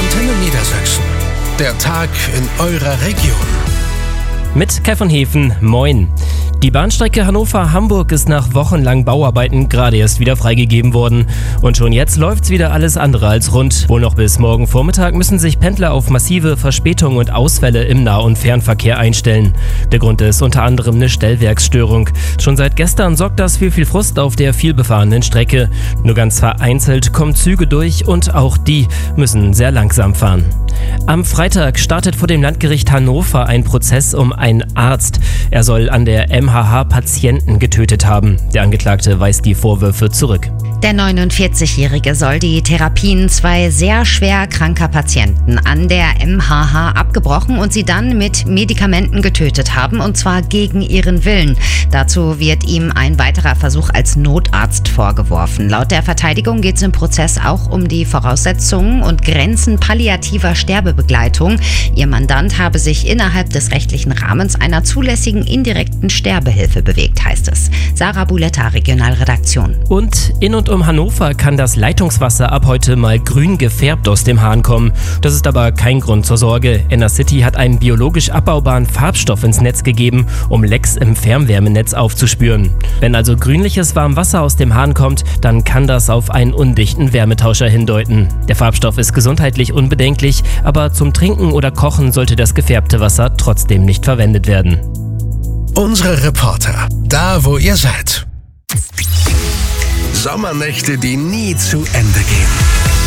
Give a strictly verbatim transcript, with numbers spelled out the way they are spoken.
Antenne Niedersachsen. Der Tag in eurer Region. Mit Kai von Hefen, moin. Die Bahnstrecke Hannover-Hamburg ist nach wochenlangen Bauarbeiten gerade erst wieder freigegeben worden. Und schon jetzt läuft's wieder alles andere als rund. Wohl noch bis morgen Vormittag müssen sich Pendler auf massive Verspätungen und Ausfälle im Nah- und Fernverkehr einstellen. Der Grund ist unter anderem eine Stellwerksstörung. Schon seit gestern sorgt das für viel Frust auf der vielbefahrenen Strecke. Nur ganz vereinzelt kommen Züge durch und auch die müssen sehr langsam fahren. Am Freitag startet vor dem Landgericht Hannover ein Prozess um einen Arzt. Er soll an der M H H Patienten getötet haben. Der Angeklagte weist die Vorwürfe zurück. Der neunundvierzigjährige soll die Therapien zwei sehr schwer kranker Patienten an der M H H abgebrochen und sie dann mit Medikamenten getötet haben, und zwar gegen ihren Willen. Dazu wird ihm ein weiterer Versuch als Notarzt vorgeworfen. Laut der Verteidigung geht es im Prozess auch um die Voraussetzungen und Grenzen palliativer Sterbebegleitung. Ihr Mandant habe sich innerhalb des rechtlichen Rahmens einer zulässigen indirekten Sterbehilfe bewegt, heißt es. Sarah Buletta, Regionalredaktion. Und in und um Hannover kann das Leitungswasser ab heute mal grün gefärbt aus dem Hahn kommen. Das ist aber kein Grund zur Sorge. Enercity hat einen biologisch abbaubaren Farbstoff ins Netz gegeben, um Lecks im Fernwärmenetz aufzuspüren. Wenn also grünliches Warmwasser aus dem Hahn kommt, dann kann das auf einen undichten Wärmetauscher hindeuten. Der Farbstoff ist gesundheitlich unbedenklich, aber zum Trinken oder Kochen sollte das gefärbte Wasser trotzdem nicht verwendet werden. Unsere Reporter, da wo ihr seid. Sommernächte, die nie zu Ende gehen.